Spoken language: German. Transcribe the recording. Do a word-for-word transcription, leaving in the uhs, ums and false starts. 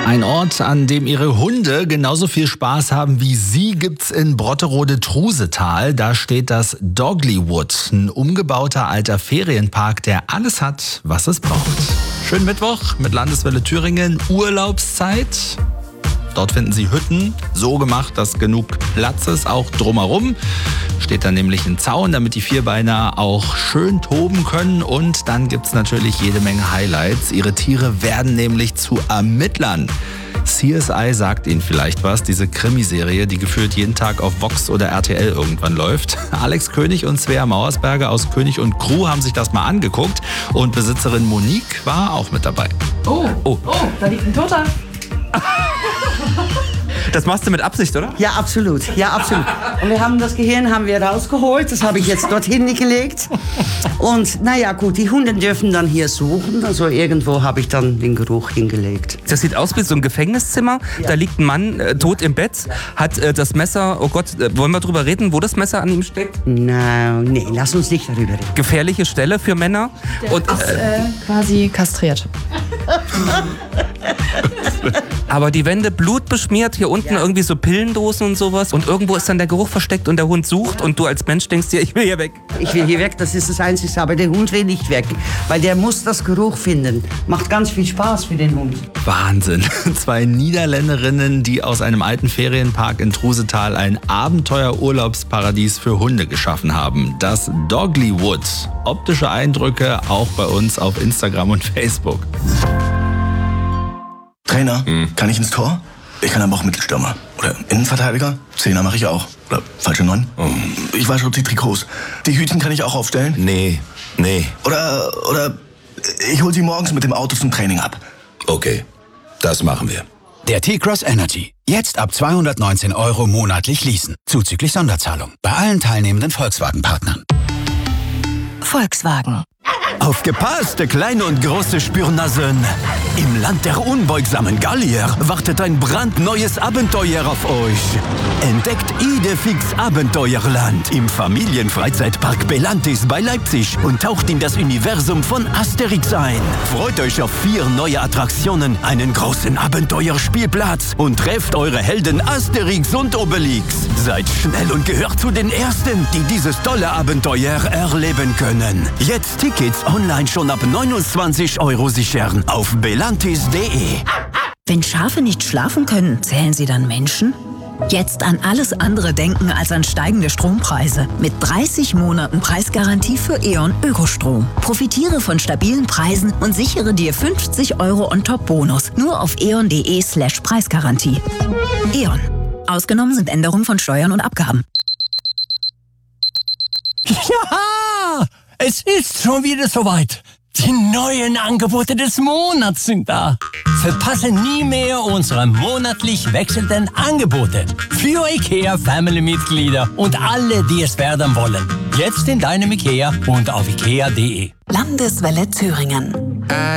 Ein Ort, an dem Ihre Hunde genauso viel Spaß haben wie Sie, gibt's in Brotterode-Trusetal. Da steht das Doglywood, ein umgebauter alter Ferienpark, der alles hat, was es braucht. Schönen Mittwoch mit Landeswelle Thüringen, Urlaubszeit. Dort finden Sie Hütten, so gemacht, dass genug Platz ist, auch drumherum. Steht dann nämlich ein Zaun, damit die Vierbeiner auch schön toben können. Und dann gibt's natürlich jede Menge Highlights. Ihre Tiere werden nämlich zu Ermittlern. C S I sagt Ihnen vielleicht was, diese Krimiserie, die gefühlt jeden Tag auf Vox oder R T L irgendwann läuft. Alex König und Svea Mauersberger aus König und Crew haben sich das mal angeguckt. Und Besitzerin Monique war auch mit dabei. Oh, oh, oh, da liegt ein Toter. Das machst du mit Absicht, oder? Ja, absolut. Ja, absolut. Und wir haben das Gehirn haben wir rausgeholt. Das habe ich jetzt dorthin gelegt. Und naja, gut, die Hunde dürfen dann hier suchen. Also irgendwo habe ich dann den Geruch hingelegt. Das sieht aus wie so ein Gefängniszimmer. Ja. Da liegt ein Mann äh, tot im Bett, hat äh, das Messer, oh Gott, äh, wollen wir drüber reden, wo das Messer an ihm steckt? Na, nee, lass uns nicht darüber reden. Gefährliche Stelle für Männer. Und, ist äh, quasi kastriert. Aber die Wände blutbeschmiert, hier unten ja. irgendwie so Pillendosen und sowas. Und irgendwo ist dann der Geruch versteckt und der Hund sucht. Und du als Mensch denkst dir, ich will hier weg. Ich will hier weg, das ist das Einzige. Aber der Hund will nicht weg, weil der muss das Geruch finden. Macht ganz viel Spaß für den Hund. Wahnsinn. Zwei Niederländerinnen, die aus einem alten Ferienpark in Trusetal ein Abenteuer-Urlaubsparadies für Hunde geschaffen haben. Das Doglywood. Optische Eindrücke auch bei uns auf Instagram und Facebook. Trainer, mhm. kann ich ins Tor? Ich kann aber auch Mittelstürmer. Oder Innenverteidiger? Zehner mache ich auch. Oder falsche Neun? Mhm. Ich wasche die Trikots. Die Hütchen kann ich auch aufstellen? Nee, nee. Oder, oder ich hol sie morgens mit dem Auto zum Training ab. Okay, das machen wir. Der T-Cross Energy. Jetzt ab zweihundertneunzehn Euro monatlich leasen. Zuzüglich Sonderzahlung. Bei allen teilnehmenden Volkswagen-Partnern. Volkswagen. Aufgepasst, kleine und große Spürnasen. Im Land der unbeugsamen Gallier wartet ein brandneues Abenteuer auf euch. Entdeckt Idefix Abenteuerland im Familienfreizeitpark Belantis bei Leipzig und taucht in das Universum von Asterix ein. Freut euch auf vier neue Attraktionen, einen großen Abenteuerspielplatz und trefft eure Helden Asterix und Obelix. Seid schnell und gehört zu den Ersten, die dieses tolle Abenteuer erleben können. Jetzt Tickets online schon ab neunundzwanzig Euro sichern auf belantis punkt de. Wenn Schafe nicht schlafen können, zählen sie dann Menschen? Jetzt an alles andere denken als an steigende Strompreise. Mit dreißig Monaten Preisgarantie für E.ON Ökostrom. Profitiere von stabilen Preisen und sichere dir fünfzig Euro On-Top-Bonus. Nur auf eon.de slash Preisgarantie. E.ON. Ausgenommen sind Änderungen von Steuern und Abgaben. Ja! Es ist schon wieder soweit. Die neuen Angebote des Monats sind da. Verpasse nie mehr unsere monatlich wechselnden Angebote. Für IKEA Family-Mitglieder und alle, die es werden wollen. Jetzt in deinem IKEA und auf ikea punkt de. Landeswelle Thüringen.